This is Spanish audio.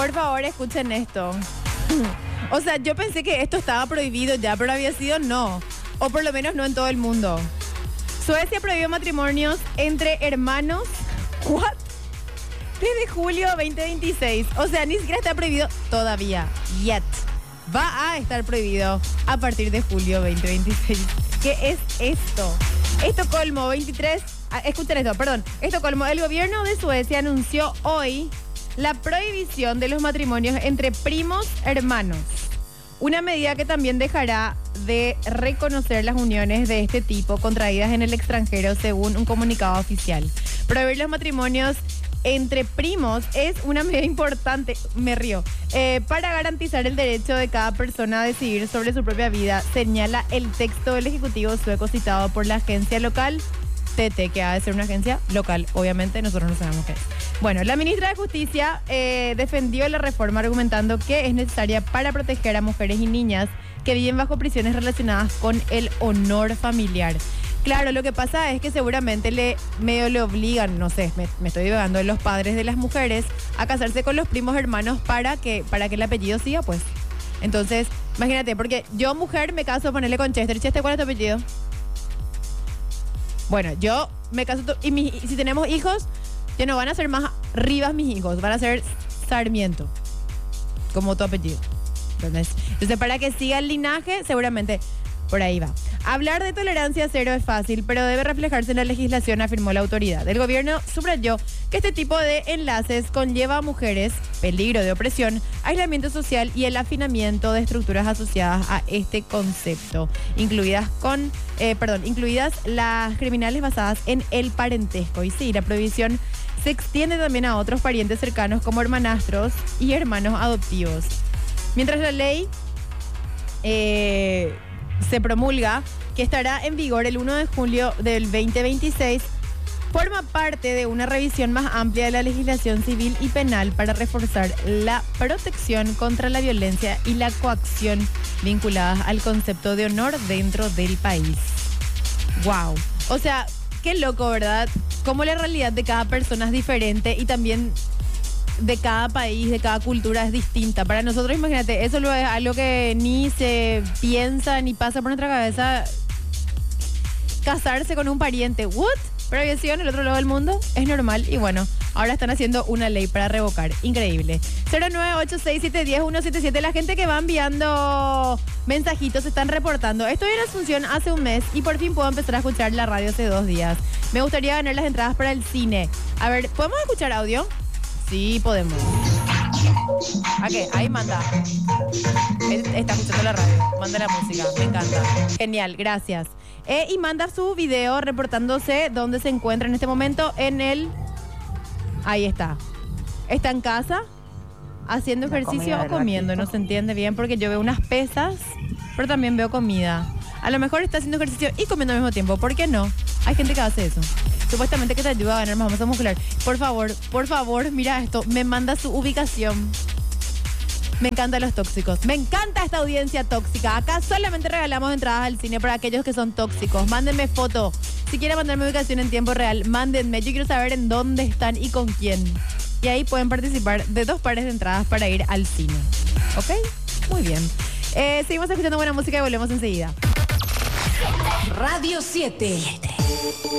Por favor, escuchen esto. O sea, yo pensé que esto estaba prohibido ya, pero había sido no. O por lo menos no en todo el mundo. Suecia prohibió matrimonios entre hermanos. ¿What? Desde julio 2026. O sea, ni siquiera está prohibido todavía. Yet. Va a estar prohibido a partir de julio 2026. ¿Qué es esto? Estocolmo 23. Escuchen esto, perdón. Estocolmo, el gobierno de Suecia anunció hoy la prohibición de los matrimonios entre primos hermanos. Una medida que también dejará de reconocer las uniones de este tipo contraídas en el extranjero, según un comunicado oficial. Prohibir los matrimonios entre primos es una medida importante, me río, para garantizar el derecho de cada persona a decidir sobre su propia vida, señala el texto del Ejecutivo sueco citado por la agencia local TT, que ha de ser una agencia local, obviamente nosotros no sabemos qué es. Bueno, la ministra de Justicia defendió la reforma argumentando que es necesaria para proteger a mujeres y niñas que viven bajo prisiones relacionadas con el honor familiar. Claro, lo que pasa es que seguramente medio le obligan, no sé, me estoy divagando, los padres de las mujeres a casarse con los primos hermanos para que el apellido siga, pues. Entonces, imagínate, porque yo mujer me caso, ponerle con Chester. Chester, ¿cuál es tu apellido? Bueno, yo me caso y si tenemos hijos, ya no van a ser más Rivas mis hijos, van a ser Sarmiento, como tu apellido. Entonces, para que siga el linaje, seguramente por ahí va. Hablar de tolerancia cero es fácil, pero debe reflejarse en la legislación, afirmó la autoridad. El gobierno subrayó que este tipo de enlaces conlleva a mujeres peligro de opresión, aislamiento social y el afinamiento de estructuras asociadas a este concepto, incluidas las criminales basadas en el parentesco. Y sí, la prohibición se extiende también a otros parientes cercanos como hermanastros y hermanos adoptivos. Mientras la ley se promulga, que estará en vigor el 1 de julio del 2026, forma parte de una revisión más amplia de la legislación civil y penal para reforzar la protección contra la violencia y la coacción vinculadas al concepto de honor dentro del país. ¡Wow! O sea, qué loco, ¿verdad? Cómo la realidad de cada persona es diferente y también de cada país, de cada cultura es distinta. Para nosotros, imagínate, eso es algo que ni se piensa ni pasa por nuestra cabeza. Casarse con un pariente, ¿what? Pero había sido en el otro lado del mundo, es normal. Y bueno, ahora están haciendo una ley para revocar. Increíble. 0986710177. La gente que va enviando mensajitos se están reportando. Estoy en Asunción hace un mes y por fin puedo empezar a escuchar la radio hace 2 días. Me gustaría ganar las entradas para el cine. A ver, ¿podemos escuchar audio? Sí, podemos. ¿A qué? Ahí manda. Él está escuchando la radio. Manda la música. Me encanta. Genial, gracias. Y manda su video reportándose dónde se encuentra en este momento en el... Ahí está. ¿Está en casa? ¿Haciendo ejercicio o comiendo? No se entiende bien porque yo veo unas pesas, pero también veo comida. A lo mejor está haciendo ejercicio y comiendo al mismo tiempo. ¿Por qué no? Hay gente que hace eso. Supuestamente que te ayuda a ganar más masa muscular. Por favor, mira esto. Me manda su ubicación. Me encantan los tóxicos. Me encanta esta audiencia tóxica. Acá solamente regalamos entradas al cine para aquellos que son tóxicos. Mándenme foto. Si quieren mandarme ubicación en tiempo real, mándenme. Yo quiero saber en dónde están y con quién. Y ahí pueden participar de 2 pares de entradas para ir al cine. ¿Ok? Muy bien. Seguimos escuchando buena música y volvemos enseguida. Radio 7.